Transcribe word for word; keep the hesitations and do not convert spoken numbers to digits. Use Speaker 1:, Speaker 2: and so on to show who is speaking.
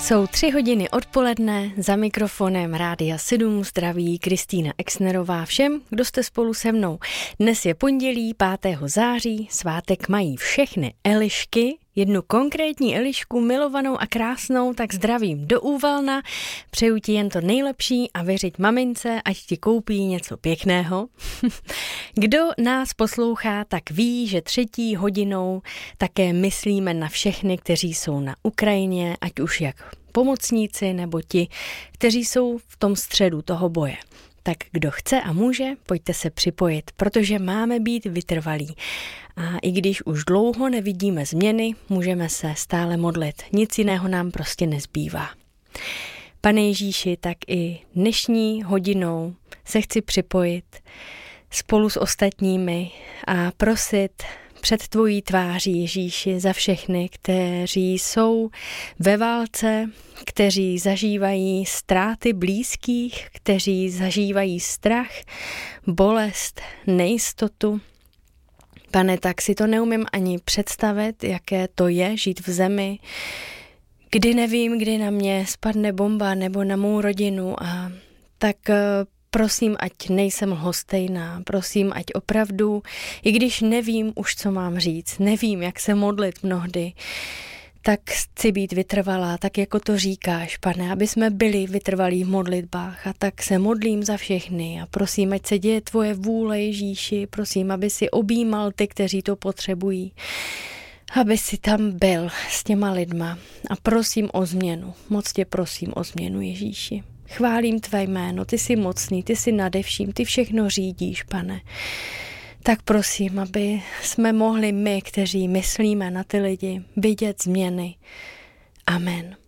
Speaker 1: Jsou tři hodiny odpoledne, za mikrofonem Rádia sedm zdraví Kristýna Exnerová všem, kdo jste spolu se mnou. Dnes je pondělí pátého září, svátek mají všechny Elišky, jednu konkrétní Elišku, milovanou a krásnou, tak zdravím do Úvalna, přeju ti jen to nejlepší a věřit mamince, ať ti koupí něco pěkného. Kdo nás poslouchá, tak ví, že třetí hodinou také myslíme na všechny, kteří jsou na Ukrajině, ať už jak pomocníci nebo ti, kteří jsou v tom středu toho boje. Tak kdo chce a může, pojďte se připojit, protože máme být vytrvalí. A i když už dlouho nevidíme změny, můžeme se stále modlit. Nic jiného nám prostě nezbývá. Pane Ježíši, tak i dnešní hodinou se chci připojit spolu s ostatními a prosit před tvojí tváří, Ježíši, za všechny, kteří jsou ve válce, kteří zažívají ztráty blízkých, kteří zažívají strach, bolest, nejistotu. Pane, tak si to neumím ani představit, jaké to je žít v zemi, kdy nevím, kdy na mě spadne bomba nebo na mou rodinu, a tak prosím, ať nejsem lhostejná, prosím, ať opravdu, i když nevím už, co mám říct, nevím, jak se modlit mnohdy, tak chci být vytrvalá, tak jako to říkáš, Pane, aby jsme byli vytrvalí v modlitbách, a tak se modlím za všechny a prosím, ať se děje tvoje vůle, Ježíši, prosím, aby si objímal ty, kteří to potřebují, aby si tam byl s těma lidma, a prosím o změnu, moc tě prosím o změnu, Ježíši. Chválím tvé jméno, ty jsi mocný, ty jsi nadevším, ty všechno řídíš, Pane. Tak prosím, aby jsme mohli my, kteří myslíme na ty lidi, vidět změny. Amen.